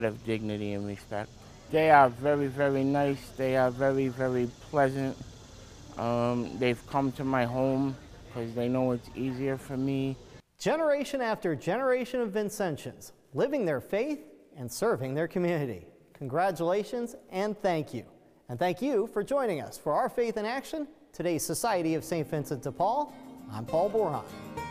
of dignity and respect. They are very, very nice. They are very, very pleasant. They've come to my home because they know it's easier for me. Generation after generation of Vincentians living their faith and serving their community. Congratulations and thank you. And thank you for joining us for Our Faith in Action, today's Society of St. Vincent de Paul. I'm Paul Borhan.